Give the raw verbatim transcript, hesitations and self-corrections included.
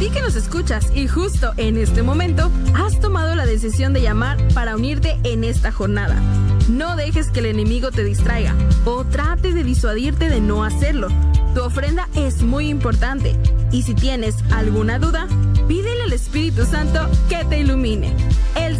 ti que nos escuchas y justo en este momento has tomado la decisión de llamar para unirte en esta jornada. No dejes que el enemigo te distraiga o trate de disuadirte de no hacerlo. Tu ofrenda es muy importante y si tienes alguna duda, pídele al Espíritu Santo que te ilumine. Él